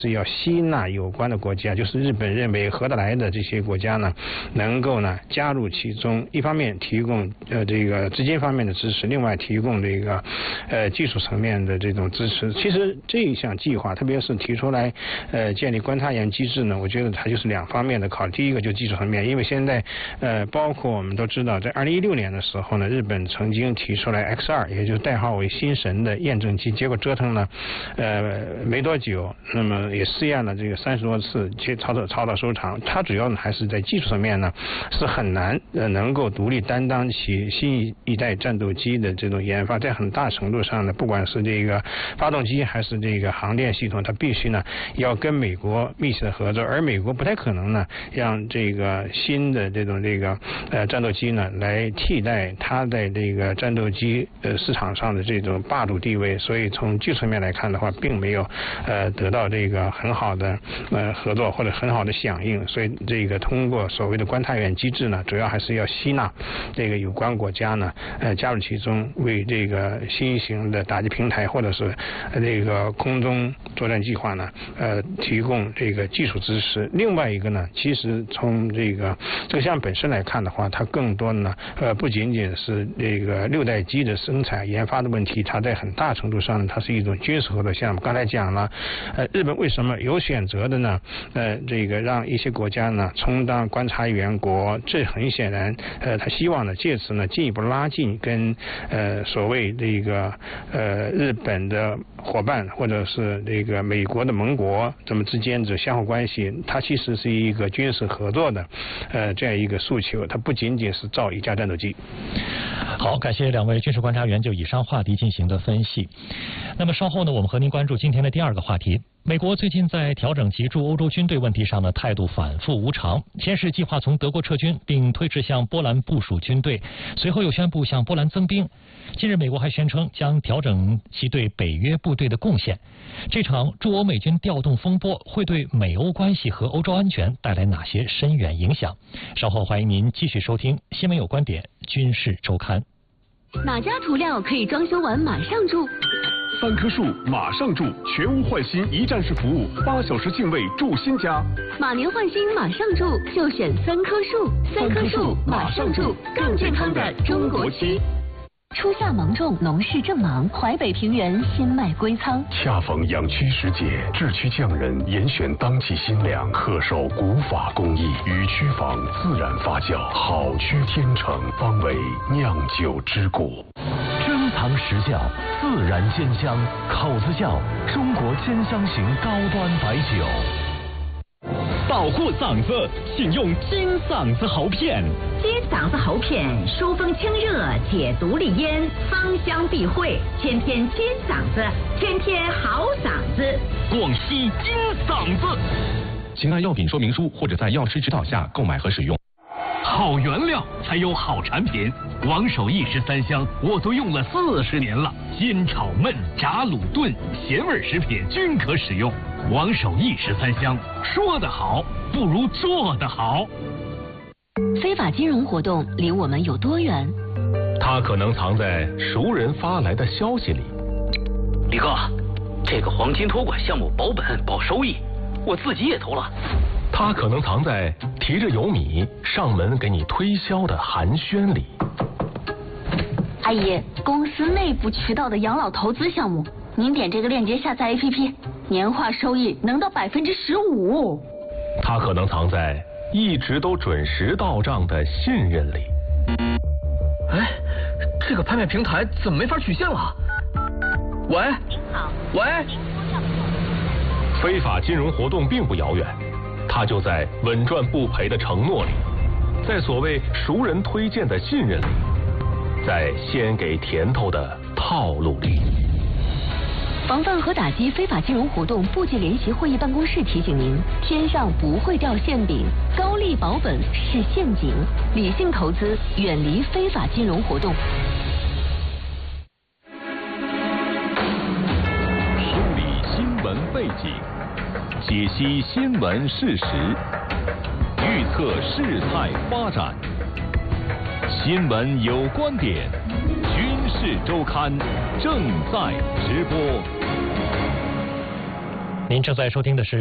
是要吸纳有关的国家，就是日本认为合得来的这些国家呢，能够呢加入其中，一方面提供这个资金方面的支持，另外提供这个技术层面的这种支持。其实这一项计划，特别是提出来建立观察员机制呢，我觉得它就是两方面的考虑。第一个就是技术层面，因为现在包括我们都知道，在2016年的时候呢，日本曾经提出来 X2，也就是代号为新神的验证机，结果折腾了没多久，那么也试验了这个30多次，操到收场。它主要呢还是在技术层面呢是很难能够独立担当起新一代战斗机的这种研发，在很大程度上呢，不管是这个发动机还是这个航电系统，它必须呢要跟美国密切的合作，而美国不太可能呢让这个新的这种战斗机呢来替代它在这个战斗机市场上的这种霸主地位，所以从技术层面来看的话，并没有得到这个很好的合作或者很好的响应，所以这个通过所谓的观察员机制呢，主要还是要吸纳这个有关国家呢加入其中，为这个新型的打击平台或者是这个空中作战计划呢提供这个技术支持。另外一个呢，其实从这个项目本身来看的话，它更多呢不仅仅是这个6代机的生产研发的问题，它在很大程度上它是一种军事合作项目。刚才讲了日本为什么有选择的呢这个让一些国家呢充当观察员国，这很显然他希望呢借此呢进一步拉近跟所谓这个日本的伙伴或者是这个美国的盟国这么之间的相互关系，它其实是一个军事合作的这样一个诉求，它不仅仅是造一架战斗机。 好，感谢两位军事观察员就以上话题进行的分析。那么稍后呢，我们和您关注今天的第二个话题。美国最近在调整其驻欧洲军队问题上呢，态度反复无常。先是计划从德国撤军，并推迟向波兰部署军队，随后又宣布向波兰增兵。近日，美国还宣称将调整其对北约部队的贡献。这场驻欧美军调动风波会对美欧关系和欧洲安全带来哪些深远影响？稍后欢迎您继续收听《新闻有观点·军事周刊》。 哪家涂料可以装修完马上住 ？3棵树马上住，全屋换新一站式服务，8小时净位住新家。 马年换新马上住，就选3棵树。3棵树马上住，更健康的中国区。初夏芒种，农事正忙，淮北平原新麦归仓。 恰逢养区时节，制区匠人严选当季新粮，恪守古法工艺，与区房自然发酵，好区天成，方为酿酒之谷。 珍藏实窖，自然鲜香，口子窖，中国鲜香型高端白酒。 保护嗓子，请用金嗓子喉片。 金嗓子喉片疏风清热，解毒利咽，芳香避秽，天天金嗓子，天天好嗓子。 广西金嗓子。 请按药品说明书或者在药师指导下购买和使用。 好原料才有好产品，王守义13香我都用了40年了，煎炒焖炸卤炖咸味食品均可使用。王守义13香，说得好不如做得好。 非法金融活动离我们有多远？ 它可能藏在熟人发来的消息里。 李哥，这个黄金托管项目保本保收益，我自己也投了。 它可能藏在提着油米上门给你推销的寒暄里。 阿姨，公司内部渠道的养老投资项目，您点这个链接下载 APP， 年化收益能到15%。 它可能藏在一直都准时到账的信任里。 哎，这个拍卖平台怎么没法取现了？喂， 您好， 喂。 非法金融活动并不遥远。它就在稳赚不赔的承诺里，在所谓熟人推荐的信任里，在先给甜头的套路里。 防范和打击非法金融活动部级联席会议办公室提醒您：天上不会掉馅饼，高利保本是陷阱，理性投资，远离非法金融活动。 梳理新闻背景，解析新闻事实，预测事态发展。新闻有观点，军事周刊正在直播。 您正在收听的是